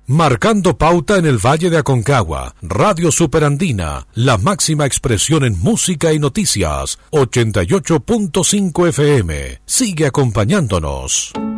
Marcando pauta en el Valle de Aconcagua, Radio Superandina, la máxima expresión en música y noticias, 88.5 FM. Sigue acompañándonos.